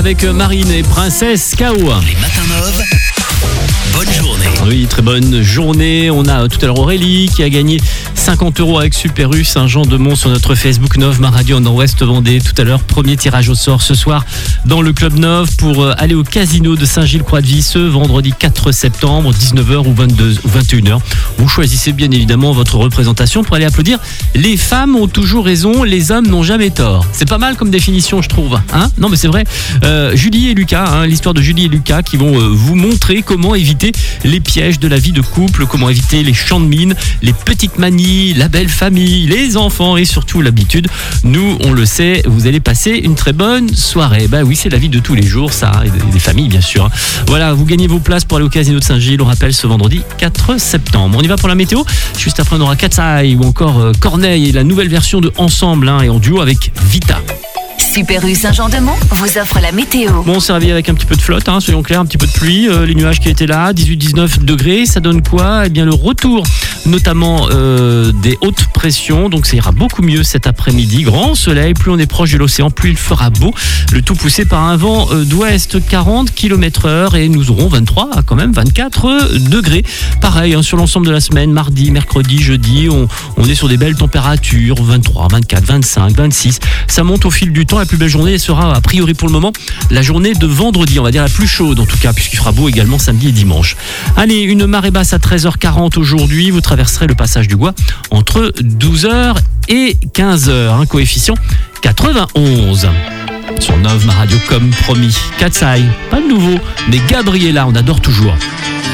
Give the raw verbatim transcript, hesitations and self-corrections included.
avec Marine et Princesse K O. Les matins Mauve, bonne journée. Oui, très bonne journée. On a tout à l'heure Aurélie qui a gagné cinquante euros avec Super U Saint-Jean-de-Mont sur notre Facebook Nov Ma Radio Nord-Ouest Vendée. Tout à l'heure, premier tirage au sort ce soir dans le Club Nov pour aller au casino de Saint-Gilles-Croix-de-Vie ce vendredi quatre septembre, dix-neuf heures ou vingt-deux ou vingt et une heures. Vous choisissez bien évidemment votre représentation pour aller applaudir. Les femmes ont toujours raison, les hommes n'ont jamais tort. C'est pas mal comme définition, je trouve. Hein non, mais c'est vrai. Euh, Julie et Lucas, hein, l'histoire de Julie et Lucas qui vont euh, vous montrer comment éviter les pièges de la vie de couple, comment éviter les champs de mine, les petites manies, la belle famille, les enfants et surtout l'habitude. Nous, on le sait, vous allez passer une très bonne soirée. Bah oui, c'est la vie de tous les jours, ça, et des familles bien sûr. Voilà, vous gagnez vos places pour aller au casino de Saint-Gilles. On rappelle ce vendredi quatre septembre. On y va pour la météo. Juste après, on aura Katsai ou encore euh, Corneille et la nouvelle version de Ensemble hein, et en duo avec Vita. Super U Saint-Jean-de-Mont vous offre la météo. Bon, on s'est réveillé avec un petit peu de flotte, hein, soyons clairs, un petit peu de pluie, euh, les nuages qui étaient là, dix-huit dix-neuf degrés, ça donne quoi ? Eh bien le retour notamment euh, des hautes pressions, donc ça ira beaucoup mieux cet après-midi. Grand soleil, plus on est proche de l'océan, plus il fera beau. Le tout poussé par un vent euh, d'ouest quarante kilomètres heure et nous aurons vingt-trois, quand même vingt-quatre degrés. Pareil, hein, sur l'ensemble de la semaine, mardi, mercredi, jeudi, on, on est sur des belles températures, vingt-trois, vingt-quatre, vingt-cinq, vingt-six. Ça monte au fil du temps. La plus belle journée sera a priori pour le moment la journée de vendredi, on va dire la plus chaude en tout cas, puisqu'il fera beau également samedi et dimanche. Allez, une marée basse à treize heures quarante aujourd'hui, vous traverserez le passage du Gois entre douze heures et quinze heures, un coefficient quatre-vingt-onze. Sur Nov Ma Radio comme promis. Katsai, pas de nouveau, mais Gabriella, on adore toujours.